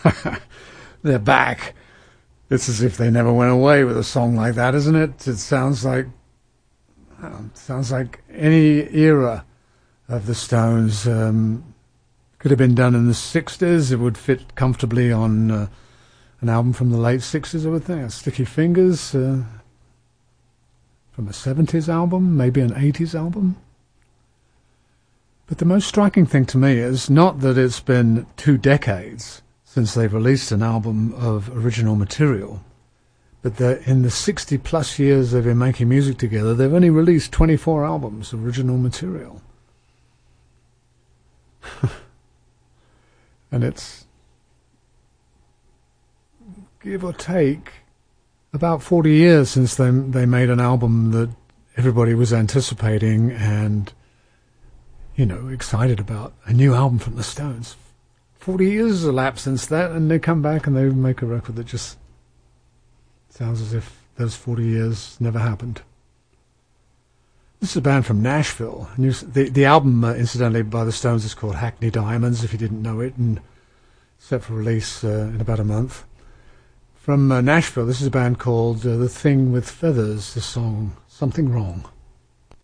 They're back. It's as if they never went away with a song like that, isn't it? It sounds like any era of the Stones. Could have been done in the 60s. It would fit comfortably on an album from the late 60s, I would think. Sticky Fingers from a 70s album, maybe an 80s album. But the most striking thing to me is not that it's been 2 decades since they've released an album of original material, but that in the 60-plus years they've been making music together, they've only released 24 albums of original material. And it's, give or take, about 40 years since they made an album that everybody was anticipating and, excited about. A new album from the Stones. 40 years has elapsed since that, and they come back and they make a record that just sounds as if those 40 years never happened. This is a band from Nashville. The album, incidentally, by the Stones is called Hackney Diamonds, if you didn't know it, and set for release in about a month. From Nashville, this is a band called The Thing with Feathers, the song Something Wrong.